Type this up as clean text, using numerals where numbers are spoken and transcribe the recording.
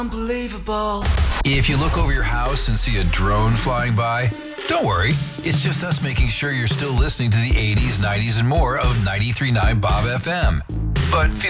Unbelievable. If you look over your house and see a drone flying by, don't worry. It's just us making sure you're still listening to the 80s, 90s, and more of 93.9 Bob FM. But feel